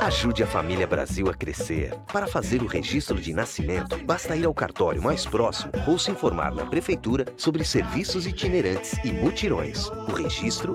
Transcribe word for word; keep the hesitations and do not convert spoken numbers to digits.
Ajude a família Brasil a crescer. Para fazer o registro de nascimento, basta ir ao cartório mais próximo ou se informar na prefeitura sobre serviços itinerantes e mutirões. O registro